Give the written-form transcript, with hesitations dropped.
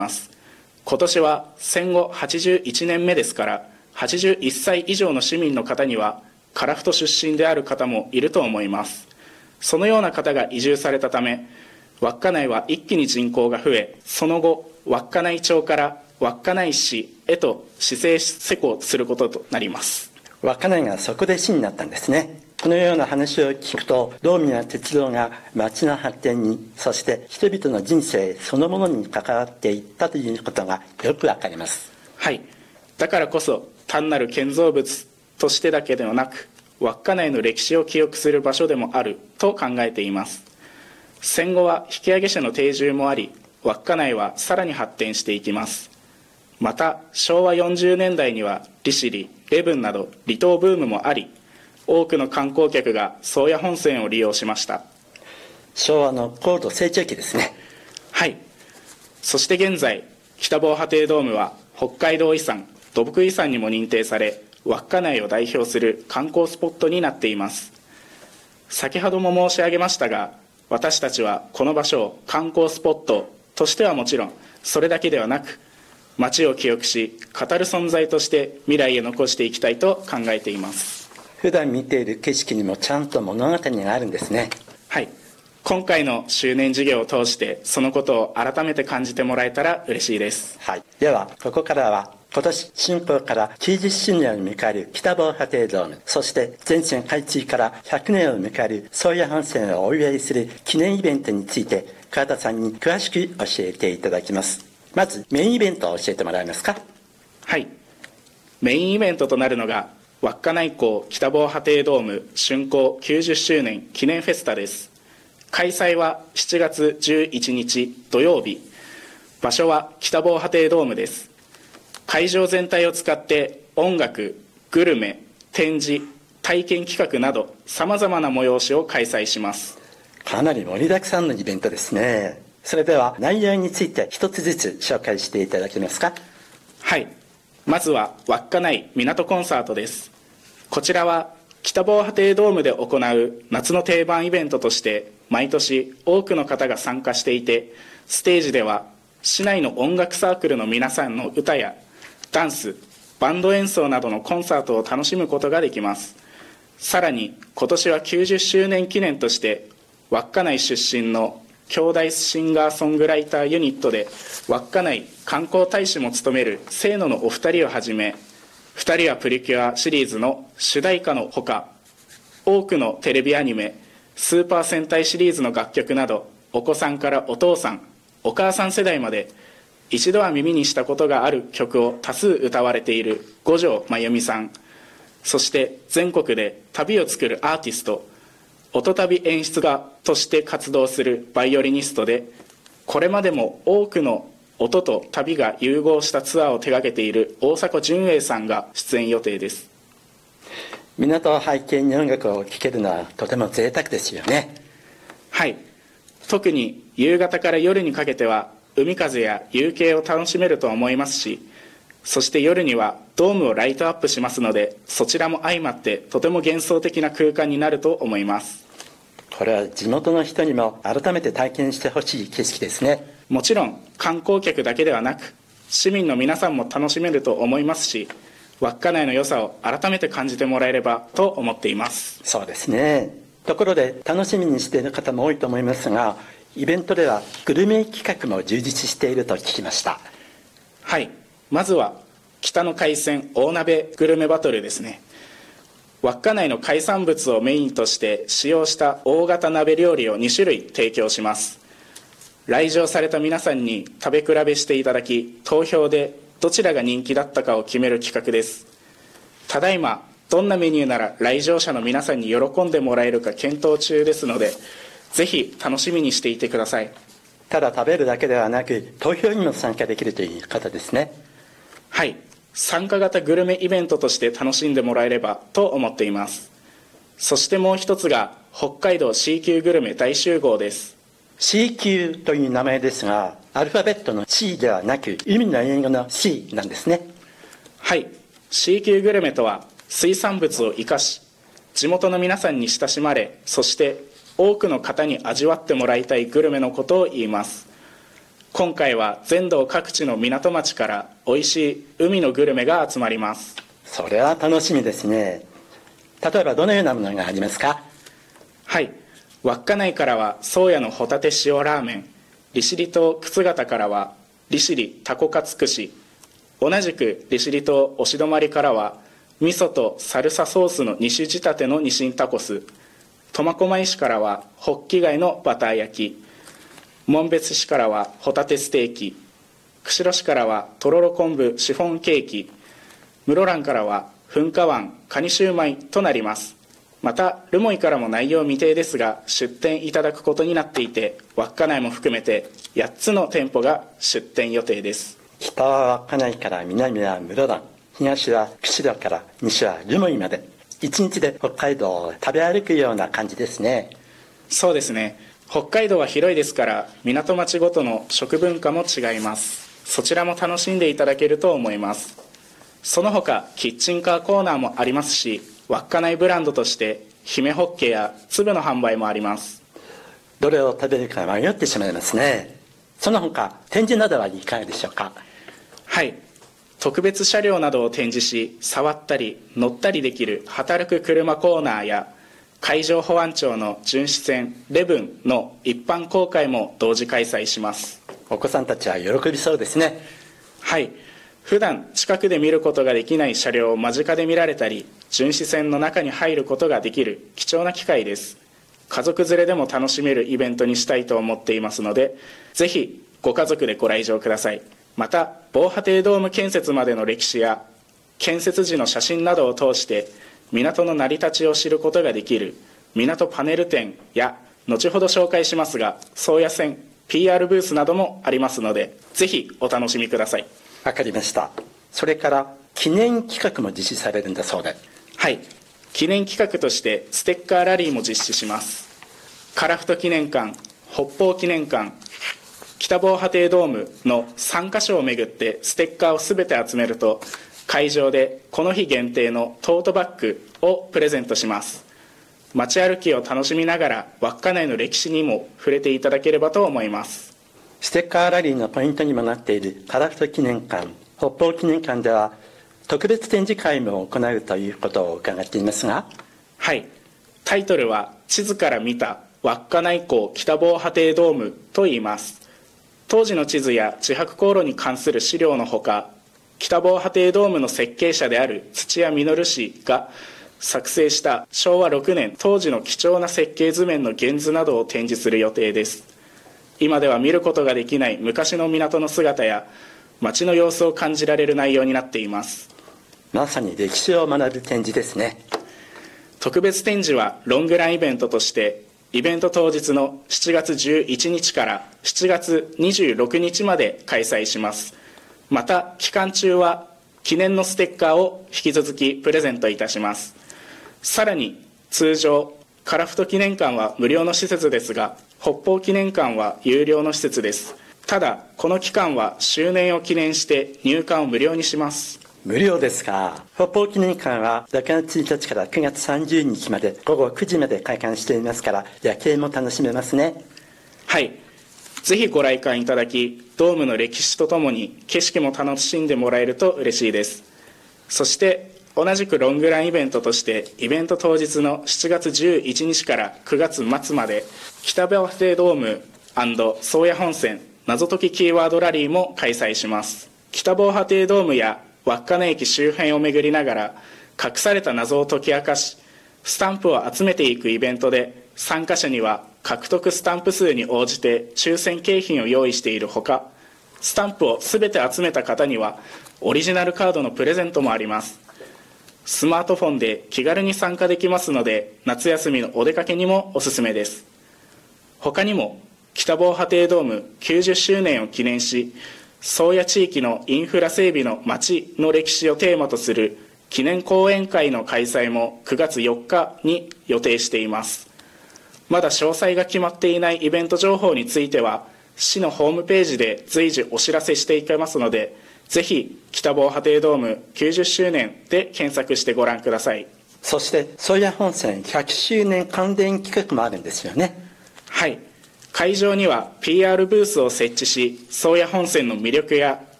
ます。今年は戦後81年目ですから、81歳以上の市民の方には樺太出身である方もいると思います。そのような方が移住されたため、稚内は一気に人口が増え、その後稚内町から稚内市へと市政施行することとなります。 稚内がそこで市になったんですね。このような話を聞くと、道路や鉄道が町の発展に、そして人々の人生そのものに関わっていったということがよくわかります。 はい。だからこそ単なる建造物としてだけではなく、稚内の歴史を記憶する場所でもあると考えています。戦後は引き上げ者の定住もあり、稚内はさらに発展していきます。また昭和40年代には利尻、礼文など離島ブームもあり、多くの観光客が宗谷本線を利用しました。 昭和の高度成長期ですね。 はい。そして現在、北防波堤ドームは北海道遺産、土木遺産にも認定され、稚内を代表する観光スポットになっています。先ほども申し上げましたが、私たちはこの場所を観光スポットとしてはもちろん、それだけではなく、街を記憶し、語る存在として未来へ残していきたいと考えています。 普段見ている景色にもちゃんと物語があるんですね。 はい。今回の周年事業を通してそのことを改めて感じてもらえたら嬉しいです。 はい。ではここからは今年竣工から90周年を迎える北防波堤ドーム、そして全線開通から100年を迎える宗谷本線をお祝いする記念イベントについて川田さんに詳しく教えていただきます。まずメインイベントを教えてもらえますか？ はい。メインイベントとなるのが稚内港北防波堤ドーム竣工90周年記念フェスタです。開催は7月11日土曜日。場所は北防波堤ドームです。会場全体を使って音楽、グルメ、展示、体験企画などさまざまな催しを開催します。 かなり盛りだくさんのイベントですね。それでは内容について一つずつ紹介していただけますか？ はい。まずは稚内港コンサートです。こちらは北防波堤ドームで行う夏の定番イベントとして毎年多くの方が参加していて、ステージでは市内の音楽サークルの皆さんの歌やダンス、バンド演奏などのコンサートを楽しむことができます。さらに今年は90周年記念として稚内出身の兄弟シンガーソングライターユニットで稚内観光大使も務める清野のお二人をはじめ、二人はプリキュアシリーズの主題歌のほか、多くのテレビアニメ、スーパー戦隊シリーズの楽曲など、お子さんからお父さん、お母さん世代まで一度は耳にしたことがある曲を多数歌われている五条真由美さん、そして全国で旅を作るアーティスト、音旅演出家として活動するバイオリニストで、これまでも多くの音と旅が融合したツアーを手掛けている大迫純英さんが出演予定です。 港を背景に音楽を聴けるのはとても贅沢ですよね。 はい。特に夕方から夜にかけては海風や夕景を楽しめると思いますし、そして夜にはドームをライトアップしますので、そちらも相まってとても幻想的な空間になると思います。 これは地元の人にも改めて体験してほしい景色ですね。 もちろん観光客だけではなく市民の皆さんも楽しめると思いますし、稚内の良さを改めて感じてもらえればと思っています。 そうですね。ところで楽しみにしている方も多いと思いますが、イベントではグルメ企画も充実していると聞きました。 はい。まずは北の海鮮大鍋グルメバトルですね。稚内の海産物をメインとして使用した大型鍋料理を2種類提供します。来場された皆さんに食べ比べしていただき、投票でどちらが人気だったかを決める企画です。ただいまどんなメニューなら来場者の皆さんに喜んでもらえるか検討中ですので、ぜひ楽しみにしていてください。 ただ食べるだけではなく投票にも参加できるという方ですね。 はい。参加型グルメイベントとして楽しんでもらえればと思っています。そしてもう一つが北海道 C 級グルメ大集合です。 C 級という名前ですが、アルファベットの C ではなく海の英語の C なんですね。 はい。 C 級グルメとは水産物を生かし地元の皆さんに親しまれ、そして多くの方に味わってもらいたいグルメのことを言います。 今回は全道各地の港町から美味しい海のグルメが集まります。 それは楽しみですね。例えばどのようなものがありますか？ はい、稚内からは宗谷のホタテ塩ラーメン、利尻島沓形からは利尻タコカツ串、同じく利尻島押泊からは味噌とサルサソースの2種仕立てのニシンタコス、苫小牧市からはホッキ貝のバター焼き、紋別市からはホタテステーキ、釧路市からはとろろ昆布シフォンケーキ、室蘭からは噴火湾カニシューマイとなります。また留萌からも内容未定ですが出店いただくことになっていて、稚内も含めて8つの店舗が出店予定です。 北は稚内から南は室蘭、東は釧路から西は留萌まで、一日で北海道を食べ歩くような感じですね。 そうですね、北海道は広いですから港町ごとの食文化も違います。そちらも楽しんでいただけると思います。その他キッチンカーコーナーもありますし、稚内ブランドとして姫ホッケや粒の販売もあります。 どれを食べるか迷ってしまいますね。その他展示などはいかがでしょうか？ はい、特別車両などを展示し触ったり乗ったりできる働く車コーナーや、海上保安庁の巡視船レブンの一般公開も同時開催します。 お子さんたちは喜びそうですね。 はい、普段近くで見ることができない車両を間近で見られたり、巡視船の中に入ることができる貴重な機会です。家族連れでも楽しめるイベントにしたいと思っていますので、ぜひご家族でご来場ください。また防波堤ドーム建設までの歴史や建設時の写真などを通して港の成り立ちを知ることができる港パネル展や、後ほど紹介しますが宗谷線 PR ブースなどもありますので、ぜひお楽しみください。 わかりました。それから記念企画も実施されるんだそうで。 はい、記念企画としてステッカーラリーも実施します。樺太記念館、北方記念館、北防波堤ドームの3カ所を巡ってステッカーをすべて集めると、会場でこの日限定のトートバッグをプレゼントします。街歩きを楽しみながら稚内の歴史にも触れていただければと思います。 ステッカーラリーのポイントにもなっている樺太記念館、北方記念館では特別展示会も行うということを伺っていますが。 はい、タイトルは地図から見た稚内港北防波堤ドームと言います。当時の地図や地博航路に関する資料のほか、北防波堤ドームの設計者である土屋実氏が作成した昭和6年当時の貴重な設計図面の原図などを展示する予定です。今では見ることができない昔の港の姿や街の様子を感じられる内容になっています。 まさに歴史を学ぶ展示ですね。 特別展示はロングランイベントとしてイベント当日の7月11日から7月26日まで開催します。また期間中は記念のステッカーを引き続きプレゼントいたします。さらに通常樺太記念館は無料の施設ですが、北方記念館は有料の施設です。ただこの期間は周年を記念して入館を無料にします。 無料ですか。北方記念館は6月1日から9月30日まで午後9時まで開館していますから、夜景も楽しめますね。 はい、ぜひご来館いただき、ドームの歴史とともに景色も楽しんでもらえると嬉しいです。そして同じくロングランイベントとしてイベント当日の7月11日から9月末まで北防波堤ドーム&宗谷本線謎解きキーワードラリーも開催します。北防波堤ドームや稚内駅周辺を巡りながら隠された謎を解き明かし、スタンプを集めていくイベントで、参加者には獲得スタンプ数に応じて抽選景品を用意しているほか、スタンプをすべて集めた方にはオリジナルカードのプレゼントもあります。スマートフォンで気軽に参加できますので、夏休みのお出かけにもおすすめです。他にも北防波堤ドーム90周年を記念し、宗谷地域のインフラ整備の街の歴史をテーマとする記念講演会の開催も9月4日に予定しています。まだ詳細が決まっていないイベント情報については市のホームページで随時お知らせしていきますので、ぜひ北防波堤ドーム90周年で検索してご覧ください。 そして宗谷本線100周年関連企画もあるんですよね。 はい、 会場には PR ブースを設置し、宗谷本線の魅力や